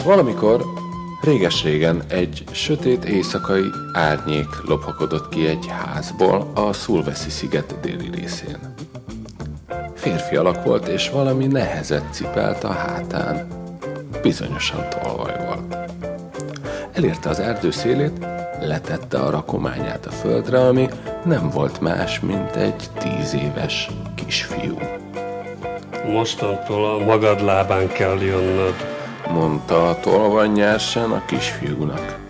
Valamikor, réges-régen egy sötét éjszakai árnyék lophakodott ki egy házból a Sulawesi-sziget déli részén. Férfi alak volt, és valami nehezet cipelt a hátán. Bizonyosan tolvaj volt. Elérte az erdő szélét, letette a rakományát a földre, ami nem volt más, mint egy 10 éves kisfiú. Mostantól a magad lábán kell jönnöd, mondta a tolvaj nyersen a kisfiúnak.